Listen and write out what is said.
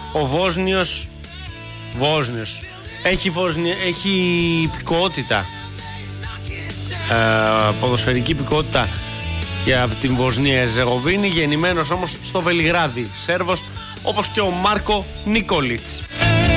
ο Βόσνιος έχει υπηκότητα, ποδοσφαιρική υπηκότητα για την Βοσνία Ερζεγοβίνη, γεννημένος όμως στο Βελιγράδι, Σέρβος, όπως και ο Μάρκο Νίκολιτς.